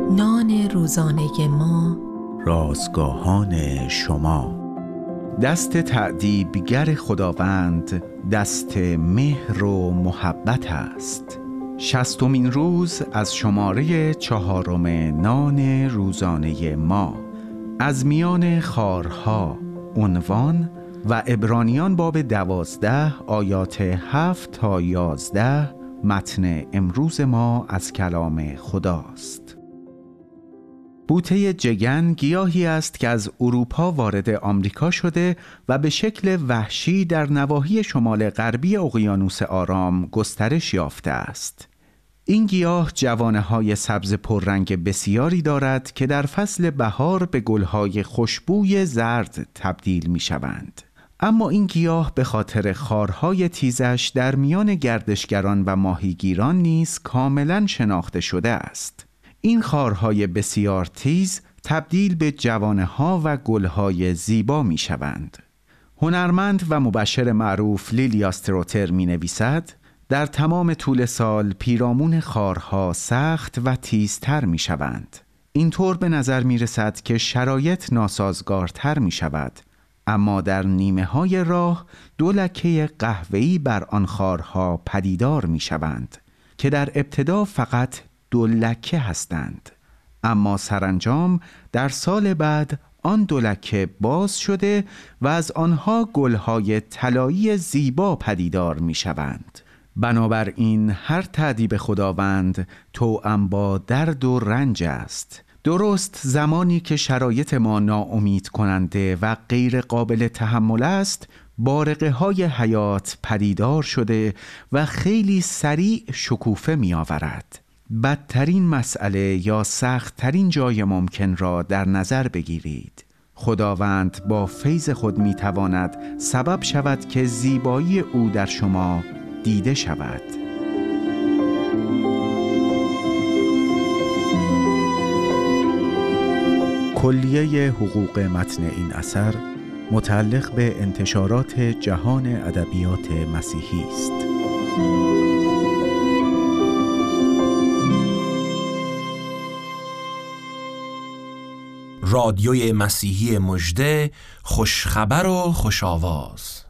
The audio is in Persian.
نان روزانه ما، رازگاهان شما. دست تأدیبگر خداوند دست مهر و محبت است. 60مین روز از شماره 4 نان روزانه ما. از میان خارها عنوان و عبرانیان باب 12 آیات 7 تا 11 متن امروز ما از کلام خداست. بوته جگن گیاهی است که از اروپا وارد آمریکا شده و به شکل وحشی در نواحی شمال غربی اقیانوس آرام گسترش یافته است. این گیاه جوانه‌های سبز پررنگ بسیاری دارد که در فصل بهار به گل‌های خوشبوی زرد تبدیل می‌شوند. اما این گیاه به خاطر خارهای تیزش در میان گردشگران و ماهیگیران نیز کاملاً شناخته شده است. این خارهای بسیار تیز تبدیل به جوانه‌ها و گل‌های زیبا می‌شوند. هنرمند و مبشر معروف لیلی آستروتر می‌نویسد: در تمام طول سال پیرامون خارها سخت و تیزتر می‌شوند. اینطور به نظر می‌رسد که شرایط ناسازگارتر می‌شود، اما در نیمه‌های راه 2 لکه قهوه‌ای بر آن خارها پدیدار می‌شوند که در ابتدا فقط 2 لکه هستند، اما سرانجام در سال بعد آن 2 لکه باز شده و از آنها گل‌های طلایی زیبا پدیدار می‌شوند. بنابراین هر تأدیب خداوند توأم با درد و رنج است. درست زمانی که شرایط ما ناامید کننده و غیر قابل تحمل است، بارقه های حیات پدیدار شده و خیلی سریع شکوفه می آورد. بدترین مسئله یا سختترین جای ممکن را در نظر بگیرید. خداوند با فیض خود می تواند سبب شود که زیبایی او در شما دیده شود. کلیه حقوق متن این اثر متعلق به انتشارات جهان ادبیات مسیحی است. رادیوی مسیحی مژده، خوشخبر و خوش آواز.